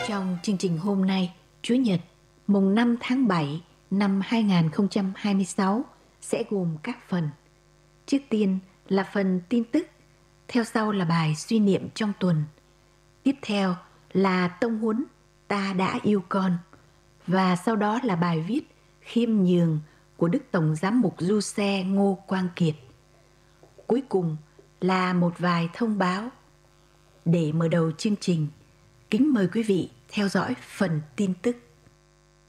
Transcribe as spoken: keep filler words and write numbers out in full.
Trong chương trình hôm nay, Chủ nhật, mùng năm tháng bảy năm hai nghìn không trăm hai mươi sáu sẽ gồm các phần. Trước tiên là phần tin tức, theo sau là bài suy niệm trong tuần. Tiếp theo là tông huấn Ta đã yêu con. Và sau đó là bài viết Khiêm nhường của Đức Tổng Giám mục Du Xe Ngô Quang Kiệt. Cuối cùng là một vài thông báo. Để mở đầu chương trình, kính mời quý vị theo dõi phần tin tức.